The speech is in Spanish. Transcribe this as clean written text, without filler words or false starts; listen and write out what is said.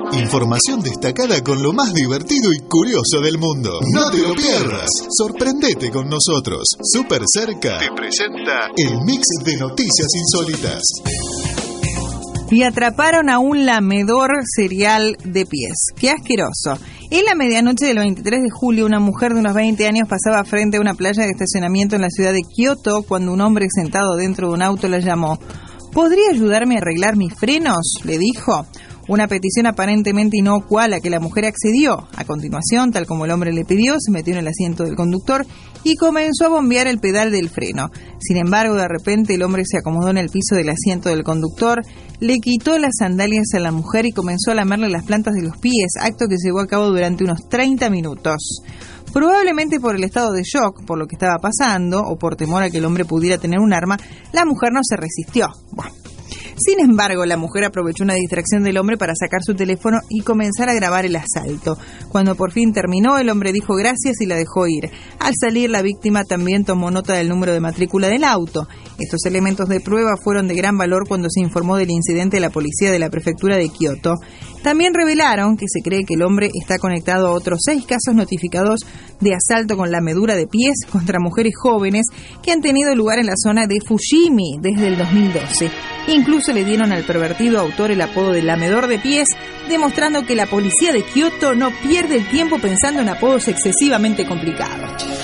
Información destacada con lo más divertido y curioso del mundo. No te lo pierdas. Sorprendete con nosotros. Súper Cerca te presenta el mix de noticias insólitas. Y atraparon a un lamedor serial de pies. ¡Qué asqueroso! En la medianoche del 23 de julio, una mujer de unos 20 años pasaba frente a una playa de estacionamiento en la ciudad de Kioto cuando un hombre sentado dentro de un auto la llamó. ¿Podría ayudarme a arreglar mis frenos?, le dijo. Una petición aparentemente inocua a la que la mujer accedió. A continuación, tal como el hombre le pidió, se metió en el asiento del conductor y comenzó a bombear el pedal del freno. Sin embargo, de repente el hombre se acomodó en el piso del asiento del conductor, le quitó las sandalias a la mujer y comenzó a lamerle las plantas de los pies, acto que se llevó a cabo durante unos 30 minutos. Probablemente por el estado de shock, por lo que estaba pasando, o por temor a que el hombre pudiera tener un arma, la mujer no se resistió. Bueno. Sin embargo, la mujer aprovechó una distracción del hombre para sacar su teléfono y comenzar a grabar el asalto. Cuando por fin terminó, el hombre dijo gracias y la dejó ir. Al salir, la víctima también tomó nota del número de matrícula del auto. Estos elementos de prueba fueron de gran valor cuando se informó del incidente a la policía de la prefectura de Kioto. También revelaron que se cree que el hombre está conectado a otros 6 casos notificados de asalto con lamedura de pies contra mujeres jóvenes que han tenido lugar en la zona de Fushimi desde el 2012. Incluso le dieron al pervertido autor el apodo de lamedor de pies, demostrando que la policía de Kioto no pierde el tiempo pensando en apodos excesivamente complicados.